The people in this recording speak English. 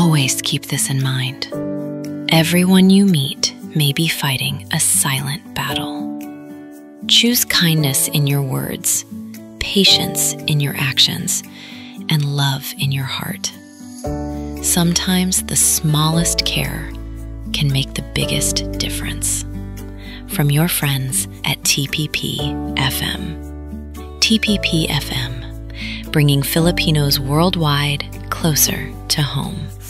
Always keep this in mind. Everyone you meet may be fighting a silent battle. Choose kindness in your words, patience in your actions, and love in your heart. Sometimes the smallest care can make the biggest difference. From your friends at TPP FM. TPP FM, bringing Filipinos worldwide closer to home.